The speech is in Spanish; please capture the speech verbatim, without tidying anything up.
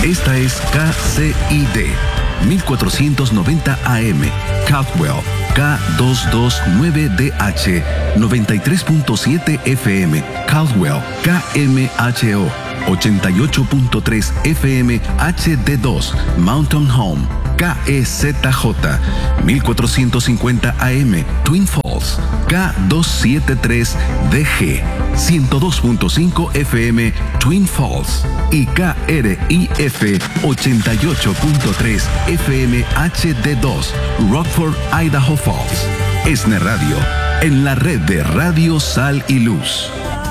Esta es K C I D mil cuatrocientos noventa A M, Caldwell, K doscientos veintinueve D H, noventa y tres punto siete F M, Caldwell, K M H O, ochenta y ocho punto tres F M H D dos, Mountain Home, K E Z J, mil cuatrocientos cincuenta A M, Twin Falls, K doscientos setenta y tres D G, ciento dos punto cinco F M, Twin Falls, y K R I F ochenta y ocho punto tres F M H D dos, Rockford, Idaho Falls. ESNE Radio, en la red de Radio Sal y Luz.